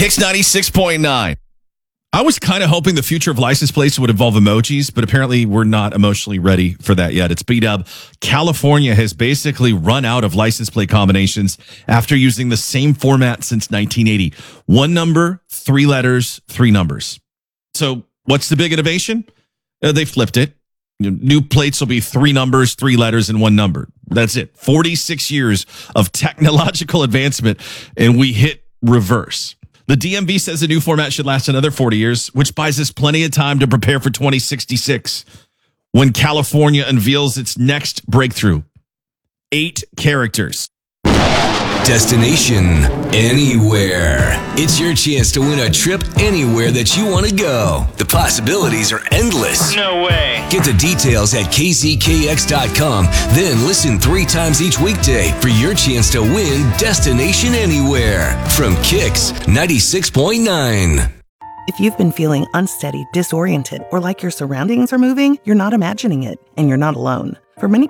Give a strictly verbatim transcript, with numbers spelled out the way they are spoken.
Kicks ninety-six point nine. I was kind of hoping the future of license plates would involve emojis, but apparently we're not emotionally ready for that yet. It's B-Dub. California has basically run out of license plate combinations after using the same format since nineteen eighty. One number, three letters, three numbers. So what's the big innovation? Uh, they flipped it. New plates will be three numbers, three letters, and one number. That's it. forty-six years of technological advancement, and we hit reverse. The D M V says the new format should last another forty years, which buys us plenty of time to prepare for twenty sixty-six, when California unveils its next breakthrough. Eight characters. Destination Anywhere. It's your chance to win a trip anywhere that you want to go. The possibilities are endless. No way. Get the details at K Z K X dot com. Then listen three times each weekday for your chance to win Destination Anywhere from Kicks ninety-six point nine. If you've been feeling unsteady, disoriented, or like your surroundings are moving, you're not imagining it, and you're not alone. For many